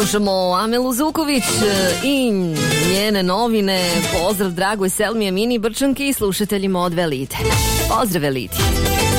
Slušamo Amelu Zuković i njene novine. Pozdrav dragoj Selmi Emini Brčanki i slušateljima od Velite. Pozdrav Veliti.